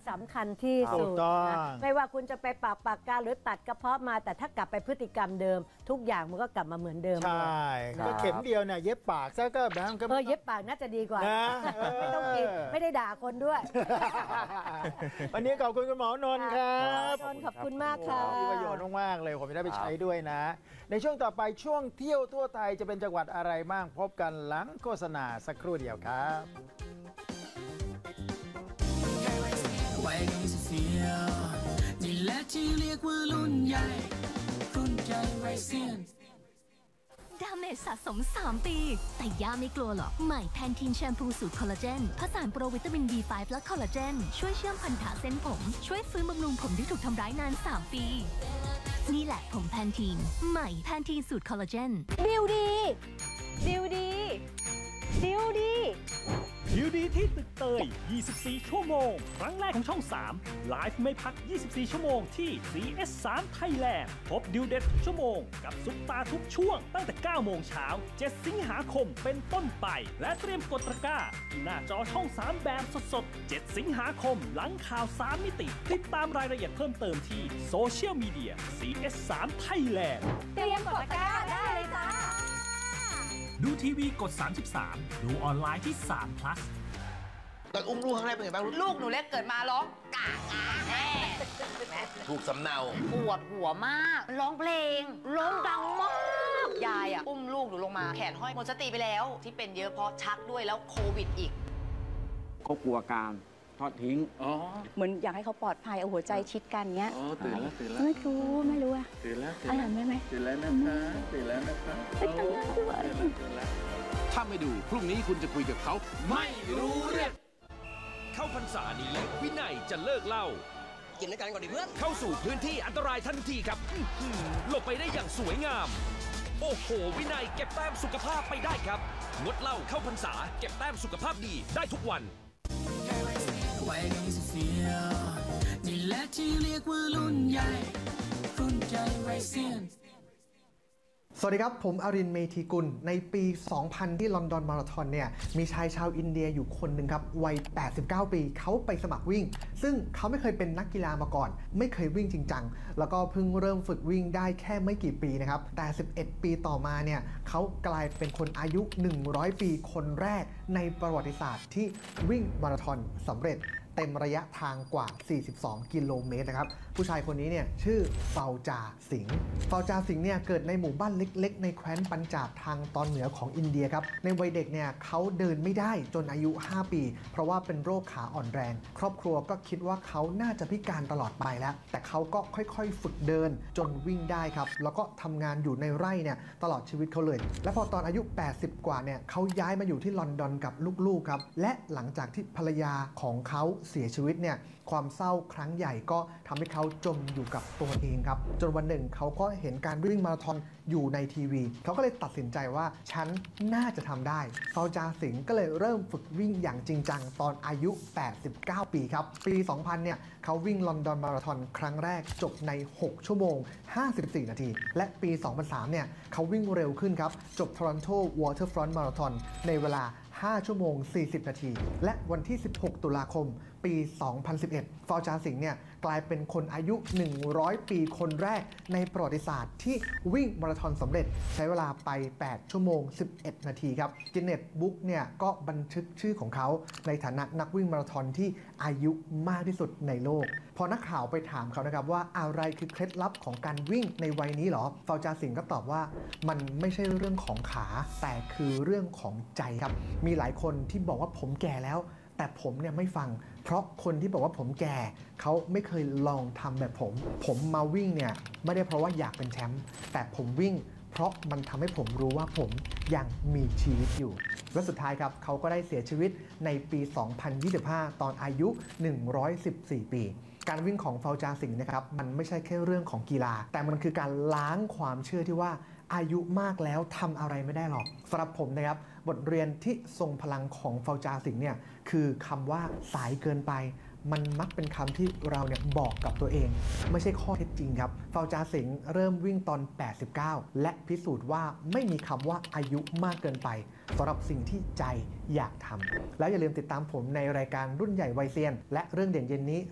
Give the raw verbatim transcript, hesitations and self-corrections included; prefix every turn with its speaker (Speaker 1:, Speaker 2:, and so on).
Speaker 1: สำคัญที่สุดนะไม่ว่าคุณจะไปปากปากกาหรือตัดกระเพาะมาแต่ถ้ากลับไปพฤติกรรมเดิมทุกอย่างมันก็กลับมาเหมือนเดิม
Speaker 2: ใช่ก็เข็มเดียวเนี่ยเย็บปากซะก็แบบ
Speaker 1: เออเย็บปากน่าจะดีกว่าไม่ต้องกินไม่ได้ด่าคนด้วย
Speaker 2: วันนี้ขอบคุณคุณหมอนนท์ครับ
Speaker 1: ขอบคุณมากค่ะ
Speaker 2: มีประโยชน์มากๆเลยผมจะได้ไปใช้ด้วยนะในช่วงต่อไปช่วงเที่ยวทั่วไทยจะเป็นจังหวัดอะไรบ้างพบกันหลังโฆษณาสักครู่เดียวครับ
Speaker 3: นี่แหละที่เรียกว่ารุ่นใหญ่รุ่นใหญ่วัยเซียน
Speaker 4: ดาเมจสะสมสามปีแต่ย่าไม่กลัวหรอกใหม่แพนทีนแชมพูสูตรคอลลาเจนผสานโปรวิตามิน บี ไฟว์ และคอลลาเจนช่วยเชื่อมพันธะเส้นผมช่วยฟื้นบำรุงผมที่ถูกทำร้ายนานสามปีนี่แหละผมแพนทีนใหม่แพนทีนสูตรคอลลาเจน
Speaker 1: ดิวดีดิวดีดิวดี
Speaker 5: ดิวดีที่ตึกเตยยี่สิบสี่ชั่วโมงครั้งแรกของช่องสามไลฟ์ไม่พักยี่สิบสี่ชั่วโมงที่ ซี เอส สาม Thailand พบดิวเด็ดชั่วโมงกับซุปตาทุกช่วงตั้งแต่เก้าโมงเช้าเจ็ดสิงหาคมเป็นต้นไปและเตรียมกดตะกร้าที่หน้าจอช่องสามแบบสดๆเจ็ดสิงหาคมหลังข่าวสามมิติติดตามรายละเอียดเพิ่มเติมที่โซเชียลมีเดีย ซี เอส สาม Thailand
Speaker 1: เตรียมกดตะกร้าได้เลยจ้า
Speaker 5: ดูทีวีกดสามสิบสามดูออนไลน์ที่สาม plus
Speaker 6: ตอนอุ้มลูกครั้งแรกเป็นไงบ้าง
Speaker 7: ลูกหนูเล็กเกิดมาร้องกากาแม่
Speaker 6: ถูกสำเนา
Speaker 7: ปวดหัวมากร้องเพลงร้องดังมากยายอ่ะอุ้มลูกหนูลงมาแขนห้อยหมดสติไปแล้วที่เป็นเยอะเพราะชักด้วยแล้วโควิดอีก
Speaker 8: เขากลัวการทอดทิ้ง
Speaker 9: อ๋อเหมือนอยากให้เขาปลอดภัยเอาหัวใจชิดกันเงี้ย
Speaker 8: อ๋อตื่นแล้วตื่นแล้ว
Speaker 9: ไม่รู้ไม่รู้อะ
Speaker 8: ตื่นแล้ว
Speaker 9: อ่านไหมไหม
Speaker 8: ตื่นแล้วนะคะตื่นแล้วนะคะ
Speaker 9: ไปทำงานด้วย
Speaker 3: ถ้าไม่ดูพรุ่งนี้คุณจะคุยกับเขาไม่รู้เรื่อง
Speaker 10: เข้าพรรษานี้วินัยจะเลิกเล่า
Speaker 6: กินด้วยกันก่อนดิเพื่อน
Speaker 10: เข้าสู่พื้นที่อันตรายทันทีครับหลบไปได้อย่างสวยงามโอ้โหวินัยเก็บแต้มสุขภาพไปได้ครับงดเหล้าเข้าพรรษาเก็บแต้มสุขภาพดีได้ทุกวัน
Speaker 3: นี่แหละที่เรียกว่ารุ่นใหญ่รุ่นใหญ่วัยเซียน
Speaker 11: สวัสดีครับผมอรินทร์ เมธีกุลในปี สองพัน ที่ลอนดอนมาราธอนเนี่ยมีชายชาวอินเดียอยู่คนหนึ่งครับวัย แปดสิบเก้า ปีเขาไปสมัครวิ่งซึ่งเขาไม่เคยเป็นนักกีฬามาก่อนไม่เคยวิ่งจริงจังแล้วก็เพิ่งเริ่มฝึกวิ่งได้แค่ไม่กี่ปีนะครับแต่สิบเอ็ดปีต่อมาเนี่ยเขากลายเป็นคนอายุหนึ่งร้อยปีคนแรกในประวัติศาสตร์ที่วิ่งมาราธอนสำเร็จเต็มระยะทางกว่า สี่สิบสอง กิโลเมตรนะครับผู้ชายคนนี้เนี่ยชื่อเฟาจาสิงห์เฟาจาสิงห์เนี่ยเกิดในหมู่บ้านเล็กๆในแคว้นปัญจาบทางตอนเหนือของอินเดียครับในวัยเด็กเนี่ยเขาเดินไม่ได้จนอายุห้าปีเพราะว่าเป็นโรคขาอ่อนแรงครอบครัวก็คิดว่าเขาน่าจะพิการตลอดไปแล้วแต่เขาก็ค่อยๆฝึกเดินจนวิ่งได้ครับแล้วก็ทำงานอยู่ในไร่เนี่ยตลอดชีวิตเขาเลยและพอตอนอายุแปดสิบกว่าเนี่ยเขาย้ายมาอยู่ที่ลอนดอนกับลูกๆครับและหลังจากที่ภรรยาของเขาเสียชีวิตเนี่ยความเศร้าครั้งใหญ่ก็ทำให้เขาจมอยู่กับตัวเองครับจนวันหนึ่งเขาก็เห็นการวิ่งมาราธอนอยู่ในทีวีเขาก็เลยตัดสินใจว่าฉันน่าจะทำได้เฟาจาสิงห์ก็เลยเริ่มฝึกวิ่งอย่างจริงจังตอนอายุแปดสิบเก้าปีครับปีสองพันเนี่ยเขาวิ่งลอนดอนมาราธอนครั้งแรกจบในหกชั่วโมงห้าสิบสี่นาทีและปีสองพันสามเนี่ยเขาวิ่งเร็วขึ้นครับจบ Toronto Waterfront Marathon ในเวลาห้าชั่วโมงสี่สิบนาทีและวันที่สิบหกตุลาคมปีสองพันสิบเอ็ดเฟาจาสิงห์เนี่ยกลายเป็นคนอายุหนึ่งร้อยปีคนแรกในประวัติศาสตร์ที่วิ่งมาราธอนสำเร็จใช้เวลาไปแปดชั่วโมงสิบเอ็ดนาทีครับกินเนสบุ๊กเนี่ยก็บันทึกชื่อของเขาในฐานะนักวิ่งมาราธอนที่อายุมากที่สุดในโลกพอนักข่าวไปถามเขานะครับว่าอะไรคือเคล็ดลับของการวิ่งในวัยนี้หรอเฟาจาสิงห์ก็ตอบว่ามันไม่ใช่เรื่องของขาแต่คือเรื่องของใจครับมีหลายคนที่บอกว่าผมแก่แล้วแต่ผมเนี่ยไม่ฟังเพราะคนที่บอกว่าผมแก่เขาไม่เคยลองทำแบบผมผมมาวิ่งเนี่ยไม่ได้เพราะว่าอยากเป็นแชมป์แต่ผมวิ่งเพราะมันทำให้ผมรู้ว่าผมยังมีชีวิตอยู่และสุดท้ายครับเขาก็ได้เสียชีวิตในปีสองพันยี่สิบห้าตอนอายุหนึ่งร้อยสิบสี่ปีการวิ่งของเฟาจาสิงห์นะครับมันไม่ใช่แค่เรื่องของกีฬาแต่มันคือการล้างความเชื่อที่ว่าอายุมากแล้วทำอะไรไม่ได้หรอกสำหรับผมนะครับบทเรียนที่ทรงพลังของเฟาจาสิงห์เนี่ยคือคำว่าสายเกินไปมันมักเป็นคำที่เราเนี่ยบอกกับตัวเองไม่ใช่ข้อเท็จจริงครับเฟาจาสิงห์เริ่มวิ่งตอนแปดสิบเก้าและพิสูจน์ว่าไม่มีคำว่าอายุมากเกินไปสำหรับสิ่งที่ใจอยากทำแล้วอย่าลืมติดตามผมในรายการรุ่นใหญ่วัยเซียนและเรื่องเด่นเย็นนี้